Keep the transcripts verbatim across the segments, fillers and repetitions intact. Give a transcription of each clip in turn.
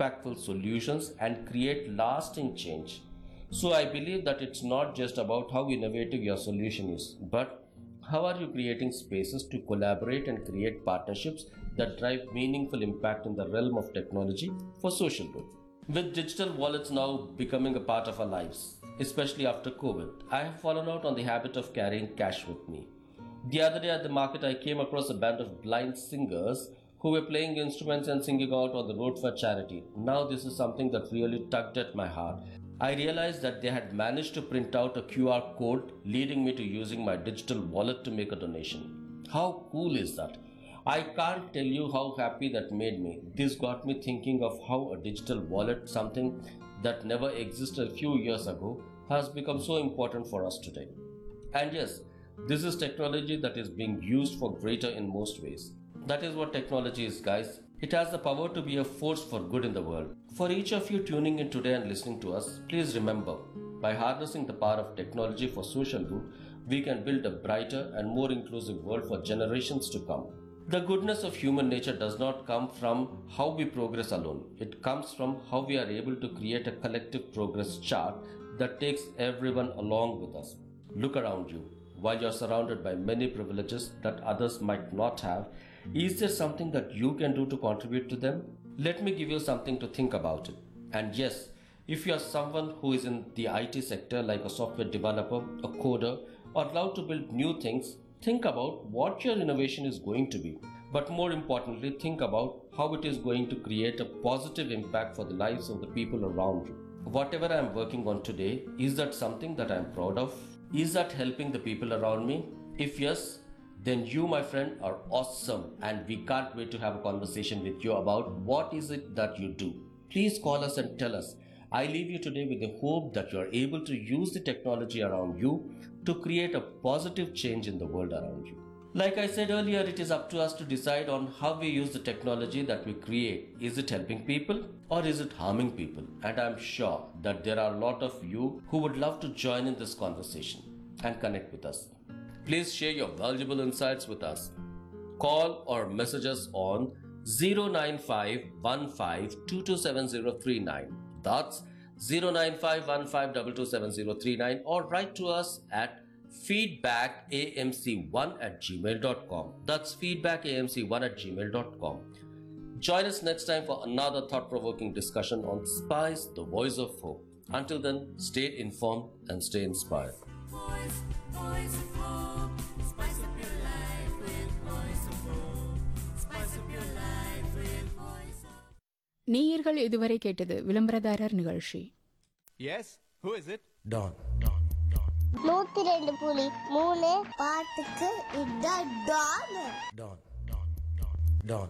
impactful solutions and create lasting change. So I believe that it's not just about how innovative your solution is, but how are you creating spaces to collaborate and create partnerships that drive meaningful impact in the realm of technology for social good. With digital wallets now becoming a part of our lives, especially after COVID, I have fallen out on the habit of carrying cash with me. The other day at the market, I came across a band of blind singers who were playing instruments and singing out on the road for charity. Now, this is something that really tugged at my heart. I realized that they had managed to print out a Q R code leading me to using my digital wallet to make a donation. How cool is that? I can't tell you how happy that made me. This got me thinking of how a digital wallet, something that never existed a few years ago, has become so important for us today. And yes, this is technology that is being used for greater in most ways. That is what technology is, guys. It has the power to be a force for good in the world. For each of you tuning in today and listening to us, please remember, by harnessing the power of technology for social good, we can build a brighter and more inclusive world for generations to come. The goodness of human nature does not come from how we progress alone. It comes from how we are able to create a collective progress chart that takes everyone along with us. Look around you. While you're surrounded by many privileges that others might not have, is there something that you can do to contribute to them? Let me give you something to think about it. And yes, if you are someone who is in the I T sector like a software developer, a coder, or love to build new things, think about what your innovation is going to be. But more importantly, think about how it is going to create a positive impact for the lives of the people around you. Whatever I am working on today, is that something that I am proud of? Is that helping the people around me? If yes, then you, my friend, are awesome, and we can't wait to have a conversation with you about what is it that you do. Please call us and tell us. I leave you today with the hope that you are able to use the technology around you to create a positive change in the world around you. Like I said earlier, it is up to us to decide on how we use the technology that we create. Is it helping people or is it harming people? And I'm sure that there are a lot of you who would love to join in this conversation and connect with us. Please share your valuable insights with us. Call or message us on zero nine five one five two two seven zero three nine. That's zero nine five one five two two seven zero three nine, or write to us at feedback a m c one at gmail dot com. That's feedback a m c one at gmail dot com. Join us next time for another thought-provoking discussion on Spice, the voice of hope. Until then, stay informed and stay inspired. Voice, voice of hope. Spice up your life with voice of hope. Spice up your life with voice of நேயர்கள் இதுவரை கேட்டது விளம்பரதாரர் நிகழ்ச்சி. Yes, who is it? Don. நூத்தி ரெண்டு புள்ளி மூணு பாட்டுக்கு இதான் டான். Don. Don.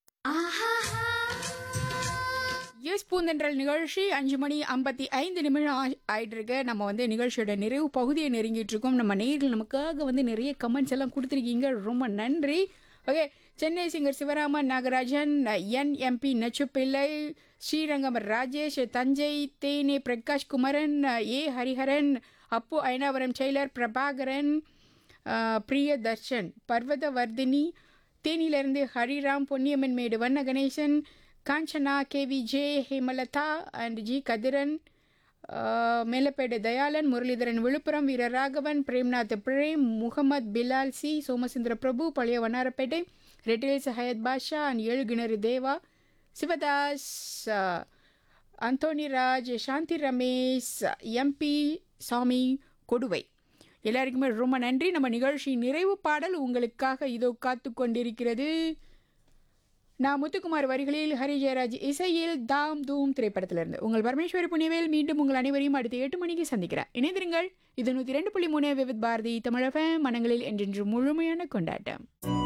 எஸ் பூந்தென்றல் நிகழ்ச்சி அஞ்சு மணி ஐம்பத்தி ஐந்து நிமிடம் ஆ- ஆயிட்டு இருக்கு. நம்ம வந்து நிகழ்ச்சியோட நிறைவு பகுதியை நெருங்கிட்டு இருக்கோம். நம்ம நேயர்கள் நமக்காக வந்து நிறைய கமெண்ட்ஸ் எல்லாம் கொடுத்துருக்கீங்க, ரொம்ப நன்றி. ஓகே, சென்னை சிங்கர் சிவராமன் நாகராஜன், என் எம்பி நச்சுப்பிள்ளை, ஸ்ரீரங்கம் ராஜேஷ், தஞ்சை தேனே பிரகாஷ் குமரன், ஏ ஹரிஹரன், அப்பு ஐனாவரம் செயலர் பிரபாகரன், அஹ், பிரியதர்ஷன், பர்வதவர்தினி, தேனியிலிருந்து ஹரிராம், பொன்னியம்மன் மேடு, வண்ண Ganesan, Kanchana, KVJ, Hemalatha and G Kathiran, ah, Melapedu Dayalan, Muralidharan Villupuram, Veeraraghavan, Premnath frame, Mohammed Bilal C, Somasundara பிரபு, பழைய Vannarapettai, ரெட்டில்ஸ் Hayat Basha and Ezhukinaru Deva, Sivadas, ah, Anthony Raj, Shanti Ramesh, MP சாமி கொடுவை, எல்லாருக்குமே ரொம்ப நன்றி. நம்ம நிகழ்ச்சி நிறைவு பாடல் உங்களுக்காக இதோ காத்து கொண்டிருக்கிறது. நான் முத்துக்குமார் வரிகளில் ஹரி ஜெயராஜ் இசையில் தாம் தூம் திரைப்படத்திலிருந்து உங்கள் பரமேஸ்வரி புனிவேல். மீண்டும் உங்கள் அனைவரையும் அடுத்த எட்டு மணிக்கு சந்திக்கிறேன். இணைந்திருங்கள். இது நூற்றி ரெண்டு புள்ளி மூணு விவித் பாரதி தமிழக மனங்களில் என்றென்று முழுமையான கொண்டாட்டம்.